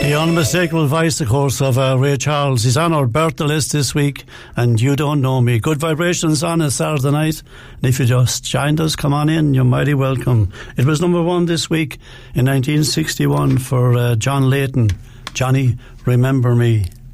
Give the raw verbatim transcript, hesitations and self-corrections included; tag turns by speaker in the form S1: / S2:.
S1: The unmistakable voice, of course, of uh, Ray Charles. He's on our birthday list this week, and You Don't Know Me. Good vibrations on a Saturday night. And if you just joined us, come on in. You're mighty welcome. It was number one this week in nineteen sixty-one for uh, John Layton. Johnny, Remember Me.